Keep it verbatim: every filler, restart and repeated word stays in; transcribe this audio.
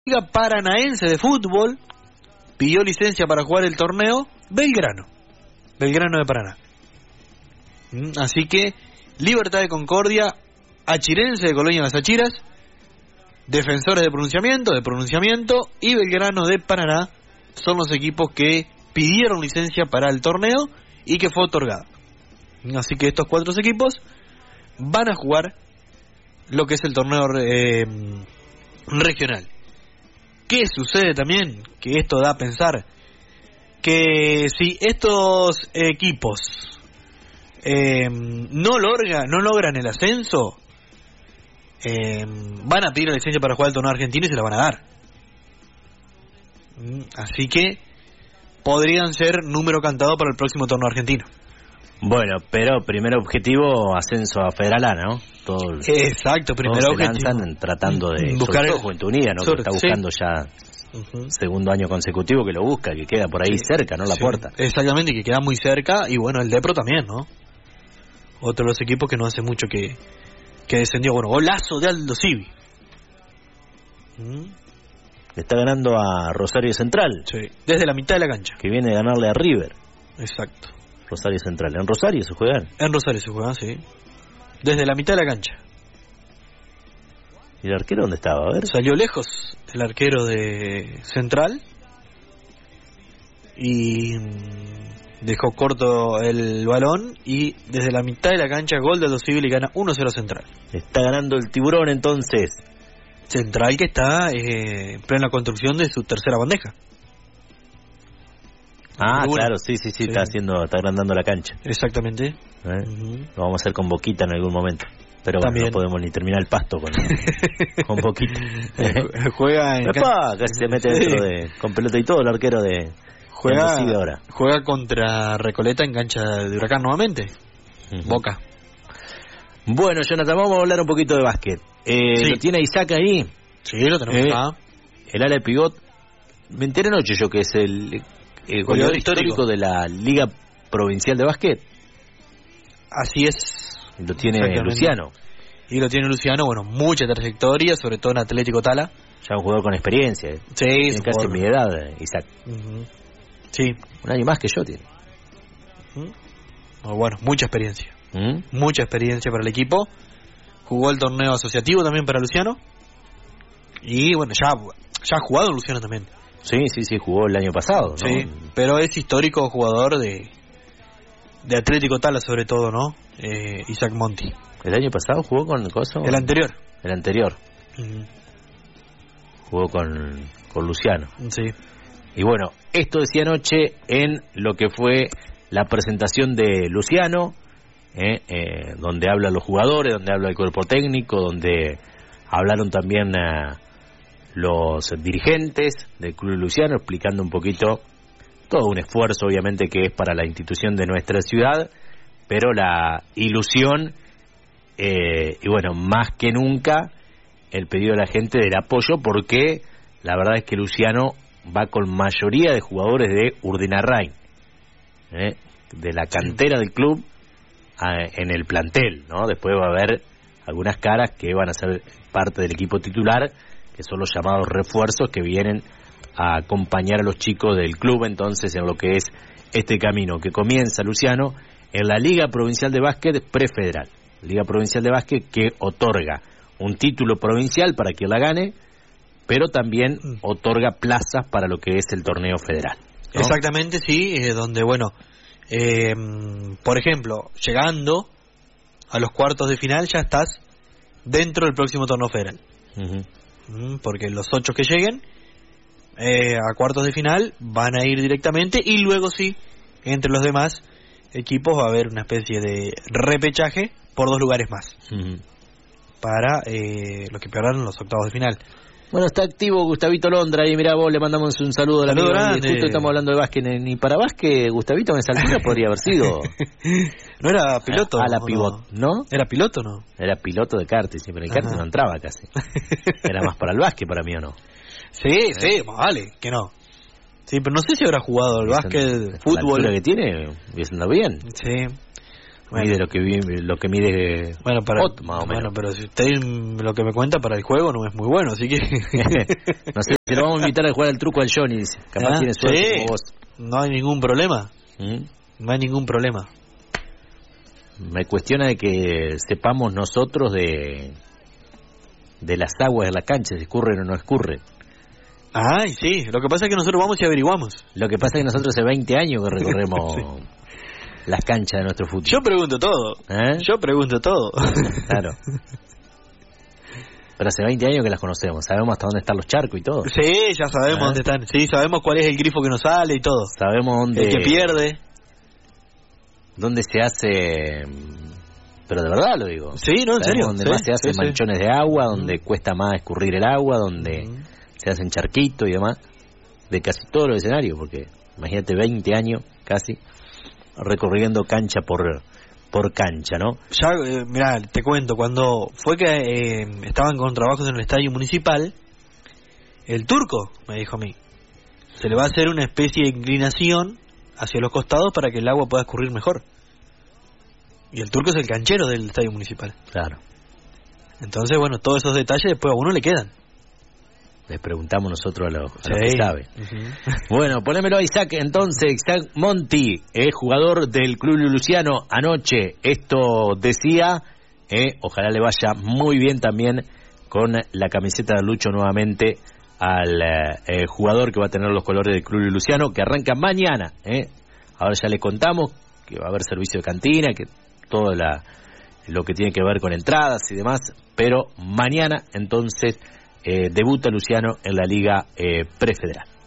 Liga Paranaense de Fútbol pidió licencia para jugar el torneo Belgrano. Belgrano de Paraná. Así que Libertad de Concordia, Achirense de Colonia Las Achiras, Defensores de Pronunciamiento, de Pronunciamiento y Belgrano de Paraná son los equipos que pidieron licencia para el torneo y que fue otorgada. Así que estos cuatro equipos van a jugar lo que es el torneo eh, regional. ¿Qué sucede también? Que esto da a pensar que si estos equipos eh, no, lorga, no logran el ascenso, eh, van a pedir la licencia para jugar el torneo argentino y se la van a dar. Así que podrían ser número cantado para el próximo torneo argentino. Bueno, pero primer objetivo, ascenso a Federal A, ¿no? Todo el, Exacto, primer todos objetivo. se lanzan tratando de buscar el Juventud Unida, ¿no? sobre, que está buscando sí. ya uh-huh. segundo año consecutivo que lo busca, que queda por ahí sí. cerca, ¿no? La sí. puerta. Exactamente, que queda muy cerca. Y bueno, el Depro también, ¿no? Otro de los equipos que no hace mucho que, que descendió. Bueno, golazo de Aldo Civi. ¿Mm? Está ganando a Rosario Central. Sí, desde la mitad de la cancha. Que viene a ganarle a River. Exacto. Rosario Central. ¿En Rosario se juegan? En Rosario se juegan, sí. Desde la mitad de la cancha. ¿Y el arquero dónde estaba? A ver. Salió lejos el arquero de Central. Y dejó corto el balón. Y desde la mitad de la cancha, gol de Aldo Civil y gana uno cero Central. Está ganando el Tiburón entonces. Central que está eh, en plena construcción de su tercera bandeja. Ah, Una. claro, sí, sí, sí, sí, está haciendo, está agrandando la cancha. Exactamente. ¿Eh? Uh-huh. Lo vamos a hacer con Boquita en algún momento. Pero bueno, no podemos ni terminar el pasto con, con Boquita. Juega en Epa, casi se mete dentro sí. de con pelota y todo el arquero de juega de ahora. Juega contra Recoleta en cancha de Huracán nuevamente. Uh-huh. Boca. Bueno, Jonathan, vamos a hablar un poquito de básquet. Eh, sí. ¿Lo tiene Isaac ahí? Sí, lo tenemos eh, acá. El ala de pivot. Me enteré anoche yo que es el el goleador histórico de la Liga Provincial de Básquet. Así es. Lo tiene Luciano. Y lo tiene Luciano, bueno, mucha trayectoria, sobre todo en Atlético Tala. Ya un jugador con experiencia. Sí, tiene casi jugador. mi edad, Isaac. Uh-huh. Sí. Un año más que yo tiene. Uh-huh. Bueno, mucha experiencia. ¿Mm? Mucha experiencia para el equipo. Jugó el torneo asociativo también para Luciano. Y bueno, ya, ya ha jugado Luciano también. Sí, sí, sí, jugó el año pasado, ¿no? Sí, pero es histórico jugador de de Atlético Tala sobre todo, ¿no? Eh, Isaac Monti. ¿El año pasado jugó con el coso? El anterior. El anterior. Uh-huh. Jugó con, con Luciano. Sí. Y bueno, esto decía anoche en lo que fue la presentación de Luciano, eh, eh, donde hablan los jugadores, donde habla el cuerpo técnico, donde hablaron también eh, los dirigentes del Club Luciano, explicando un poquito todo un esfuerzo, obviamente, que es para la institución de nuestra ciudad, pero la ilusión, eh, y bueno, más que nunca, el pedido de la gente del apoyo, porque la verdad es que Luciano va con mayoría de jugadores de Urdinarrain, ¿eh? de la cantera del club a, en el plantel, ¿no? Después va a haber algunas caras que van a ser parte del equipo titular, que son los llamados refuerzos que vienen a acompañar a los chicos del club, entonces, en lo que es este camino que comienza Luciano en la Liga Provincial de Básquet Prefederal. Liga Provincial de Básquet que otorga un título provincial para quien la gane, pero también otorga plazas para lo que es el torneo federal, ¿no? Exactamente, sí, eh, donde, bueno, eh, por ejemplo, llegando a los cuartos de final ya estás dentro del próximo torneo federal. Uh-huh. Porque los ocho que lleguen eh, a cuartos de final van a ir directamente y luego sí, entre los demás equipos va a haber una especie de repechaje por dos lugares más. Uh-huh. Para eh, los que pegaron los octavos de final. Bueno, está activo Gustavito Londra y mirá vos, le mandamos un saludo a la amiga. Justo estamos hablando de básquet, ni para básquet, Gustavito en esa altura podría haber sido. No era piloto. A, a la pivot, no? ¿no? ¿Era piloto no? Era piloto de karting, siempre en el karting no entraba casi. Era más para el básquet para mí, ¿o no? Sí, ¿Eh? sí, vale, que no. Sí, pero no sé si habrá jugado el básquet, fútbol. La altura que tiene, hubiese andado bien. Sí. Bueno. Mide lo que vi- lo que mide Bueno, para, Ot, más o bueno, menos. pero si usted lo que me cuenta para el juego no es muy bueno, así que... No sé, te lo vamos a invitar a jugar al truco al Johnny, dice. Capaz Ah, tiene suerte sí. como vos. No hay ningún problema, ¿Mm? no hay ningún problema. Me cuestiona de que sepamos nosotros de de las aguas de la cancha, si escurren o no escurren. Ay, sí, lo que pasa es que nosotros vamos y averiguamos. Lo que pasa es que nosotros hace veinte años que recorremos sí. las canchas de nuestro fútbol. Yo pregunto todo, ¿Eh? yo pregunto todo. Claro. Pero hace veinte años que las conocemos, sabemos hasta dónde están los charcos y todo. Sí, ya sabemos ¿Eh? dónde están, sí, sabemos cuál es el grifo que nos sale y todo. Sabemos dónde... El que pierde. Dónde se hace... Pero de verdad lo digo. Sí, no, en Sabemos serio. Donde sí, más se hacen sí, manchones sí. de agua, donde mm. cuesta más escurrir el agua, donde mm. se hacen charquitos y demás. De casi todos los escenarios, porque imagínate veinte años casi recorriendo cancha por por cancha, ¿no? Ya, eh, mirá, te cuento, cuando fue que eh, estaban con trabajos en el estadio municipal, el turco me dijo a mí, se le va a hacer una especie de inclinación hacia los costados para que el agua pueda escurrir mejor. Y el turco es el canchero del estadio municipal. Claro. Entonces, bueno, todos esos detalles después a uno le quedan. Les preguntamos nosotros a los, a sí. los que saben. Uh-huh. Bueno, ponémelo a Isaac entonces. Isaac Monti, eh, jugador del Club Luciano anoche. Esto decía, eh, ojalá le vaya muy bien también con la camiseta de Lucho nuevamente al eh, jugador que va a tener los colores del Club Luciano, que arranca mañana. Eh. Ahora ya le contamos que va a haber servicio de cantina, que todo la, lo que tiene que ver con entradas y demás, pero mañana entonces eh, debuta Luciano en la Liga eh, Prefederal.